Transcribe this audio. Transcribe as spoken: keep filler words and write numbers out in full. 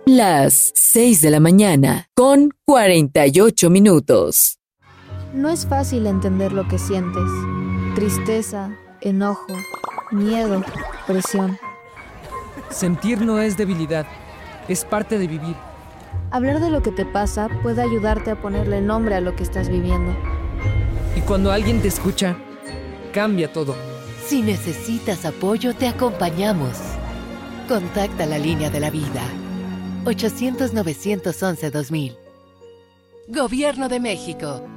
Las seis de la mañana con cuarenta y ocho minutos. No es fácil entender lo que sientes. Tristeza, enojo, miedo, presión. Sentir no es debilidad, es parte de vivir. Hablar de lo que te pasa puede ayudarte a ponerle nombre a lo que estás viviendo. Y cuando alguien te escucha, cambia todo. Si necesitas apoyo, te acompañamos. Contacta la línea de la vida. ochocientos, novecientos once, dos mil. Gobierno de México.